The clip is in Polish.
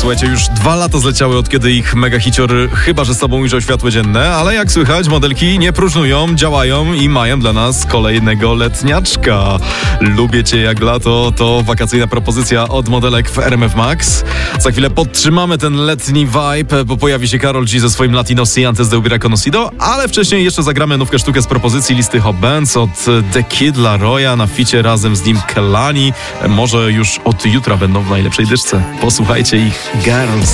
Słuchajcie, już 2 lata zleciały od kiedy ich mega hicior chyba że z sobą ujrzał światło dzienne, ale jak słychać, modelki nie próżnują, działają i mają dla nas kolejnego letniaczka. Lubię cię jak lato, to wakacyjna propozycja od modelek w RMF Max. Za chwilę podtrzymamy ten letni vibe, bo pojawi się Karol G ze swoim Latinosi Antes de Hubiera Conocido, ale wcześniej jeszcze zagramy nówkę sztukę z propozycji listy Hot Bands od The Kid Laroya na ficie razem z nim Kelani. Może już od jutra będą w najlepszej dyszce. Posłuchajcie ich, Girls.